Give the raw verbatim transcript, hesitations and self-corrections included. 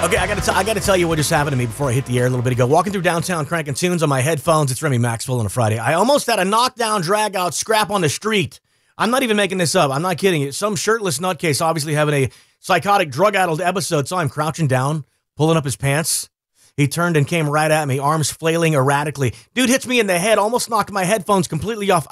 Okay, I gotta, t- I gotta tell you what just happened to me before I hit the air a little bit ago. Walking through downtown, cranking tunes on my headphones. It's Remy Maxwell on a Friday. I almost had a knockdown, drag out, scrap on the street. I'm not even making this up. I'm not kidding you. Some shirtless nutcase, obviously having a psychotic, drug-addled episode. Saw him crouching down, pulling up his pants. He turned and came right at me, arms flailing erratically. Dude hits me in the head, almost knocked my headphones completely off.